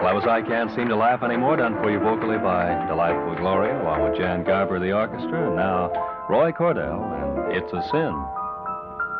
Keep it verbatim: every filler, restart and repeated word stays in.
Well, that was I Can't Seem to Laugh Anymore, done for you vocally by Delightful Gloria, along with Jan Garber of the orchestra, and now Roy Cordell, and It's a Sin.